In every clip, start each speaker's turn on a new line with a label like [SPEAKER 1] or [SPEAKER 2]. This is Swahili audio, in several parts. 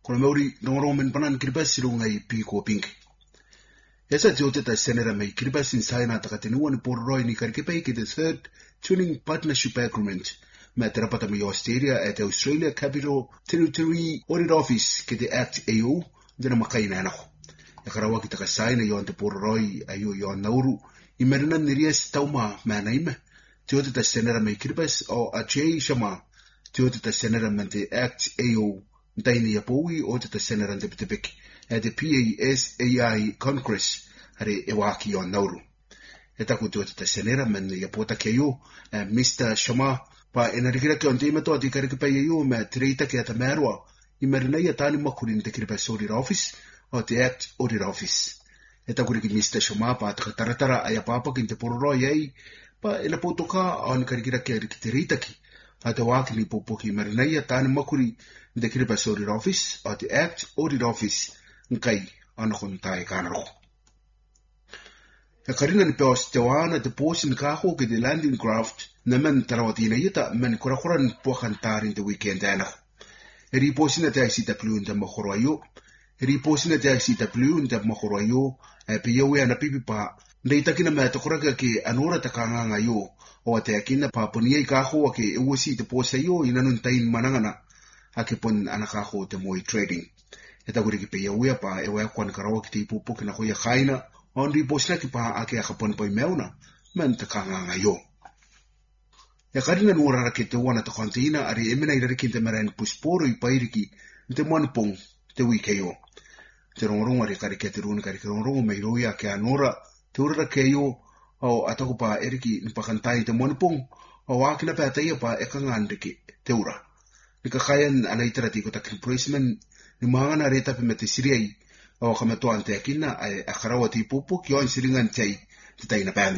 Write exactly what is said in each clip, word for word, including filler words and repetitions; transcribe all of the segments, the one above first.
[SPEAKER 1] Kuna meuri nongomen panan kiribas ngai pi ko pink. Esa jote ta senera mai kiribas in saina takatinu ni porroi ni karkipai ki the third tuning partnership agreement. Ma terapata mi Australia at Australia Capital Territory Audit Office ki the Act A O dina makaina na ko. Ya karawa kita ka saina yon te porroi ayo yon nauru imerna niries tauma manaime. Jote ta senera mai kiribas o a chei shama. Jote ta senera mente Act A O Daini Yapowi o te senera de Pitipik at the P A S A I Congress hare ewaki on nauru. Eta ku te senera men yapota keyo Mister Shama pa enarikira ke onte meto ati karike pa yo me treita ke ata merwa i merina ya tani makurin te kirpa audit office o te Act Audit Office. Eta ku ki Mister Shama pa ta taratara aya papa kinte pororo yai pa ena potoka on karikira ke treita ki ata waki ni popoki merina ya tani makuri the Kiribati Audit Office or the Act Audit Office nkai ana kon tai kanaro. Ya karina ni peos te wana te posin kaho ke the landing craft na men tarawati na yita men kurakuran po kantarin the weekend ana. Eri posin te I C W nda mahoroyo. Eri posin te I C W nda mahoroyo e pe yo ana pipipa ndeita kina me to kuraka ke anora takanga ngayo o te akina pa ponia kaho ke usi te posayo inanun tain manangana. Ake pon anakaho te moi trading. Eta gure ki pe ia pa e wa kwan karawa ki te pupu ki na ko ia khaina on ri posna ki pa ake akapon pa meuna men te kanga ngayo. Ya karina nuara ke te wana te kontina ari emena ira ki te maran pusporo i pairiki te monpong te wikeyo. Te rongrong ari kari ke te runa kari ke rongrong mai roia ke anora te ura ke yo o atako pa eriki ni pakantai te monpong o akina pa taia pa e kangandiki te ura. Nika kayan ana iterati ko takin policeman ni mga na reta pe mete siriai o kamato ante akina ay akarawa ti pupu kyo in siringan tay tay na pande.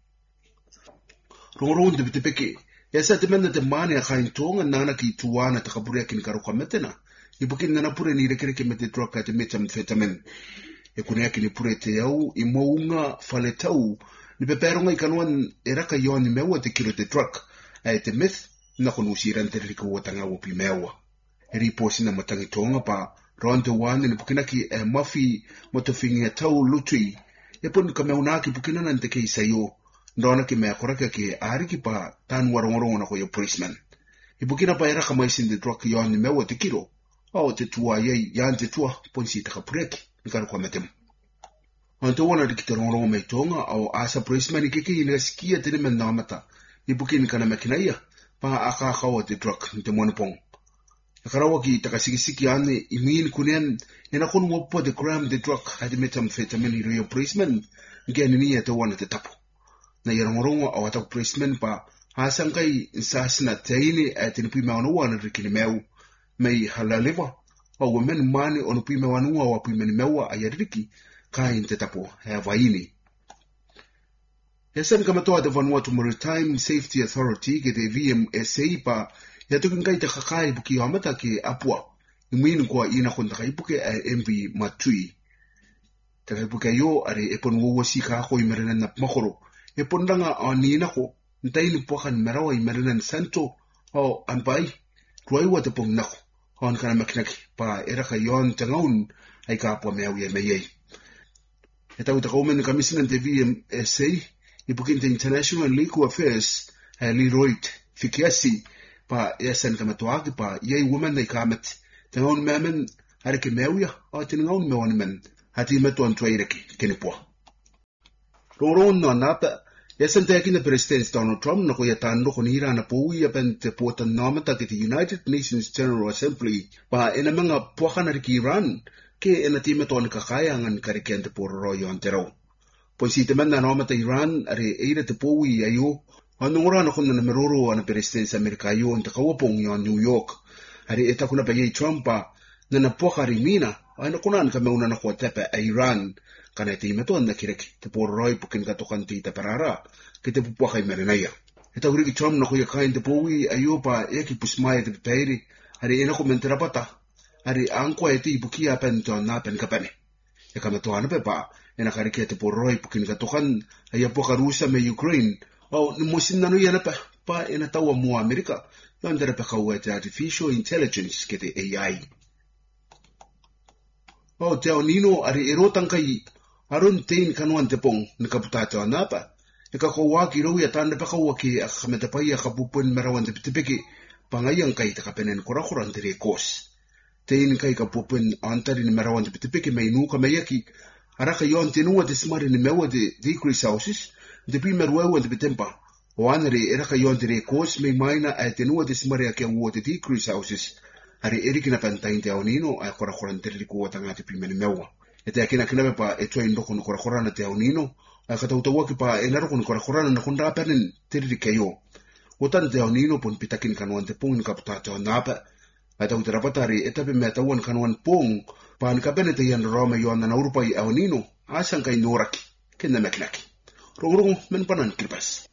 [SPEAKER 1] Rongrong de bitepeke yasa te mena te mane a kain tonga nana ki tuana ta kabure kin karo kametena. Ibukin na pure ni rekere ke mete troka te metamfetamin. E kunia ki ni pure te au i mounga faletau ni peperonga i kanuan eraka yon ni mewa te kilo te truck ay te myth na konu siran te riko watanga wopi mewa. Eri posi na matangi tonga pa roan te wane ni pukina ki e mafi motofingi a tau lutui. E pon ka meuna ki pukina nante ke isayo. Ndona ki mea koraka ki aariki pa tan warongorongo na koyo policeman. I pukina pa era kamaisin de truck yon ni mewa te kiro. O te tua yei yan te tua ponsi te kapureki. Nikaro kwa metem. Anto wana di ki te rongorongo mei tonga au asa policeman i keke ina skia tene men namata. I pukina kana mekina ia. Pa aka kawa te truck ni te monopong. Karawa ki takasikisiki ane imin kunen ena konu wapo de gram de truck hadi metamfetamin i rio policeman nke anini te wana te tapo. Na yarangorongo au ataku policeman pa hasankai insasina teini at nipi maunu wana rikini meu mei halalewa au wamen mani onupi mewanua wapi meni mewa ayariki kain te tapo hea vaini. Yasan kamatoa te Vanuatu Maritime Safety Authority ke te V M S A pa ya tukin kai te kakai buki amata ke apua. Imuinu kwa ina konta kai buke a M V Matui. Te kai buke yo are epon wawasi ka ako i merinan na makoro. Epon langa a nina ko ntai ni puakan merawa i merinan santo o anpai. Ruaiwa te pong nako. Hoan kana makinaki pa era ka yon te ngaun ay ka apua meaw ya meyei. E tau te kaumen kamisinan te V M S A ipukin te International Legal Affairs uh, Leroy Fikiasi pa yasan kamatuaki pa yei woman na ikamet te ngaun meamen harike mewia o te ngaun mewan men hati metu an tuaireki kinipua. Rongon na napa yasan te akin na President Donald Trump na kuya tando kunira na puwi apen te puatan namata ki te United Nations General Assembly pa ina mga puakan hariki Iran ke ina ti metu an kakayangan karikente pororo yon terau. Poisi te mena na mata Iran are eira te powi ayo anongora na kuna na meroro ana presidents Amerika yo nta kawapong yo New York are eta kuna pa ye Trump na na poka rimina ana kuna na kameuna na kwa tepe a Iran kana te meto na kireki te poroi pukin ka tokan ti te parara ke te pupoka i merenaya eta uri Trump na kuya kain te powi ayo pa eki pusmaya te peiri are ena ko mentera pata are anko eti bukia pento na pen kapane e kama to ana pepa ena karike te poroi pukin ka tokan aya poka Rusia me Ukraine o ni mosin nanu yana pa pa ena tawa mo Amerika yon dere pa kawa te artificial intelligence ke te A I O te au nino ari erotang kai aron tein kanuan te pong ni kaputata o napa. E ka ko waki rau ia tanda paka waki a kametapai a kapupun merawan te pitipiki pangayang kai te kapenen korakoran te re kos. Tein kai kapupun antari ni merawan te pitipiki mai nuka mai aki araka yon tenua te smari ni mewa te decrease houses te pi meruewa te pitempa. O anare eraka yon te re kos mai maina a tenua te smari a kia ua te decrease houses. Ari erikina pantain te au nino a korakoran te riku o tanga te pi meni mewa. E te akina kinawe pa e toi ndoko ni korakorana te au nino a katautaua ki pa e naroko ni korakorana na kunda penen te ririkeio. O tana te au nino pon pitakin kanuan te pong ni kaputata o napa. A tau te rapatari e tape mea tauan kanuan pong pa ni kapene te ian roma i oana na urupai au nino a sangkai noraki. Kenda mekinaki. Rongorongo men panan kiripas.